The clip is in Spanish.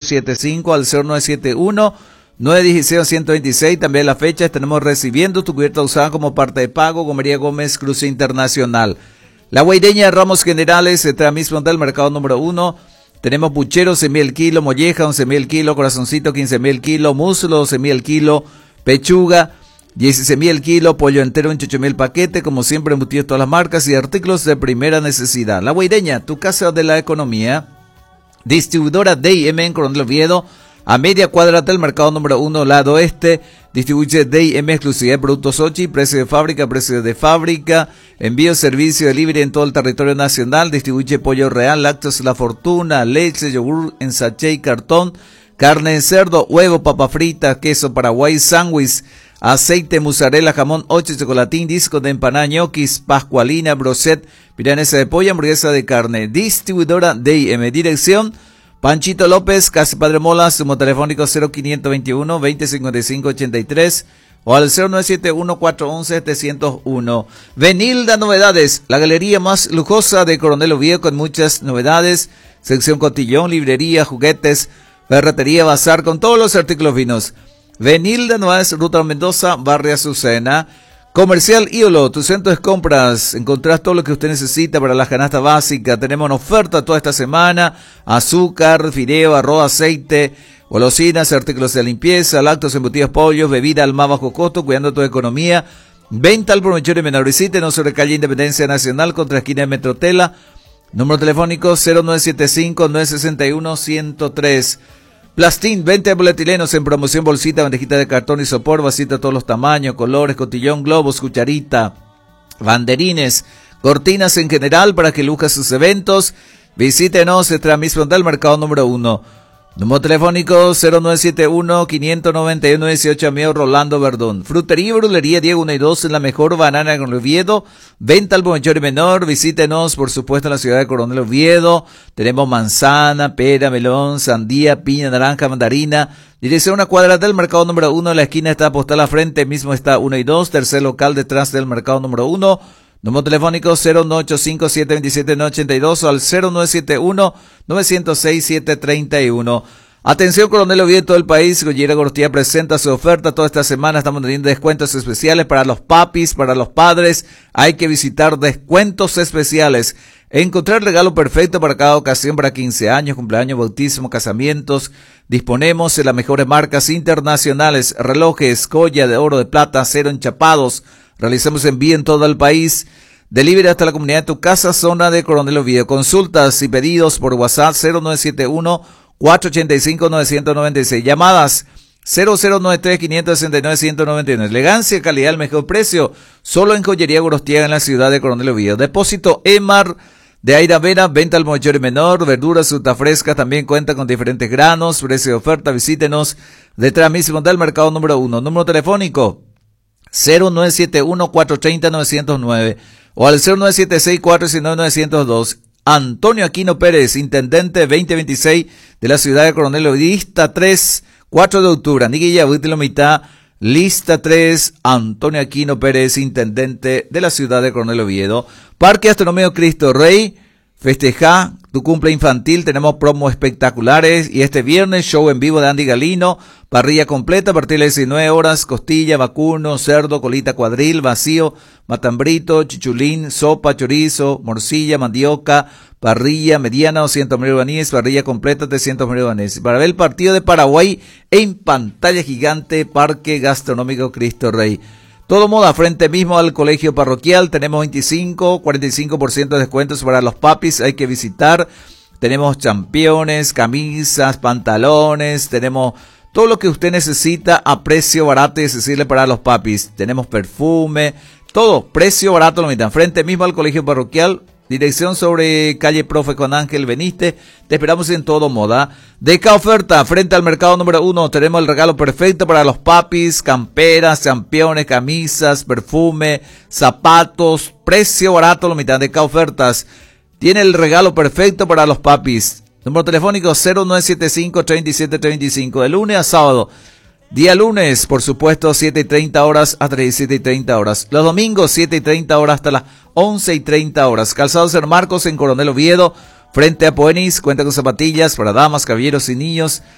975 al 0971 916-126, también la fecha, estaremos recibiendo tu cubierta usada como parte de pago, Gomería Gómez, Cruce Internacional. La Guaireña de Ramos Generales, mismo del mercado número 1, tenemos puchero 11.000 el kilo, molleja 11.000 el kilo, corazoncito 15.000 el kilo, muslo 12.000 el kilo, pechuga 16.000 el kilo, pollo entero 28.000 el paquete, como siempre embutidos todas las marcas y artículos de primera necesidad. La Guaireña, tu casa de la economía, distribuidora D&M en Coronel Oviedo, a media cuadra del mercado número 1, lado oeste, distribuye D&M exclusividad de productos Sochi, precio de fábrica, envío, servicio de libre en todo el territorio nacional, distribuye pollo real, lácteos La Fortuna, leche, yogur en sachet y cartón, carne de cerdo, huevo, papa frita, queso paraguay, sándwich, aceite, mozzarella, jamón, 8, chocolatín, disco de empanada, ñoquis, pascualina, broset, milanesa de pollo, hamburguesa de carne. Distribuidora D&M, dirección Panchito López, Casa Padre Mola, sumo telefónico 0521 2055 83 o al 0971 411 701. Venilda Novedades, la galería más lujosa de Coronel Oviedo con muchas novedades, sección cotillón, librería, juguetes, ferretería, bazar con todos los artículos finos. Venilda Novedades, Ruta Mendoza, Barrio Azucena. Comercial Ídolo, tu centro de compras, encontrás todo lo que usted necesita para la canasta básica. Tenemos una oferta toda esta semana: azúcar, fideo, arroz, aceite, golosinas, artículos de limpieza, lácteos, embutidos, pollos, bebida al más bajo costo, cuidando tu economía. Venta al por mayor y menor. Visítenos sobre calle Independencia Nacional, contra esquina de Metrotela. Número telefónico 0975 961 103. Plastín, 20 boletilenos en promoción, bolsita, bandejita de cartón y sopor, vasita de todos los tamaños, colores, cotillón, globos, cucharita, banderines, cortinas en general para que luzca sus eventos. Visítenos, mismo del mercado número 1. Número telefónico 0971 591 18, amigo Rolando Verdón. Frutería y brulería Diego 1 y 2 en la mejor banana con Oviedo. Venta al mayor y menor. Visítenos, por supuesto, en la ciudad de Coronel Oviedo. Tenemos manzana, pera, melón, sandía, piña, naranja, mandarina. Dirección una cuadra del mercado número 1. En la esquina está postal a frente, mismo está 1 y 2. Tercer local detrás del mercado número 1. Número telefónico 0985 727 982 o al 0971 906 731. Atención Coronel Oviedo, todo el país. Goyera Gortía presenta su oferta toda esta semana. Estamos teniendo descuentos especiales para los papis, para los padres. Hay que visitar descuentos especiales. Encontrar el regalo perfecto para cada ocasión, para 15 años, cumpleaños, bautismo, casamientos. Disponemos de las mejores marcas internacionales, relojes, joya de oro, de plata, acero, enchapados. Realizamos envío en todo el país. Delivery hasta la comunidad de tu casa, zona de Coronel Oviedo. Consultas y pedidos por WhatsApp 0971 485 996. Llamadas 0093 569 191. Elegancia, calidad, el mejor precio. Solo en Joyería Gorostiaga en la ciudad de Coronel Oviedo. Depósito EMAR de Aira Vera, venta al mayor y menor, verduras, fruta fresca, también cuenta con diferentes granos, precio de oferta. Visítenos detrás mismo del mercado número 1. Número telefónico 0971 430 909 o al 0976 419 902. Antonio Aquino Pérez, intendente 2026 de la ciudad de Coronel Oviedo. Lista 3, 4 de octubre. Niguilla, la mitad. Lista 3, Antonio Aquino Pérez, intendente de la ciudad de Coronel Oviedo. Parque Astronómico Cristo Rey, festeja tu cumple infantil, tenemos promos espectaculares y este viernes show en vivo de Andy Galino, parrilla completa a partir de las 19 horas, costilla, vacuno, cerdo, colita cuadril, vacío, matambrito, chichulín, sopa, chorizo, morcilla, mandioca, parrilla mediana 200.000 guaraníes, parrilla completa 300.000 guaraníes. Para ver el partido de Paraguay en pantalla gigante, Parque Gastronómico Cristo Rey. Todo moda frente mismo al colegio parroquial. Tenemos 45% de descuentos para los papis. Hay que visitar. Tenemos championes, camisas, pantalones. Tenemos todo lo que usted necesita a precio barato y accesible para los papis. Tenemos perfume. Todo, precio barato lo mitad. Frente mismo al colegio parroquial. Dirección sobre calle Profe con Ángel Benítez. Te esperamos en Todo Moda. Deca oferta frente al mercado número 1. Tenemos el regalo perfecto para los papis, camperas, championes, camisas, perfume, zapatos. Precio barato, la mitad. Deca ofertas. Tiene el regalo perfecto para los papis. Número telefónico 0975 3735. De lunes a sábado. Día lunes, por supuesto, 7:30 horas hasta 17:30 horas. Los domingos, 7:30 horas hasta las 11:30 horas. Calzados San Marcos en Coronel Oviedo, frente a Poenis, cuenta con zapatillas para damas, caballeros y niños.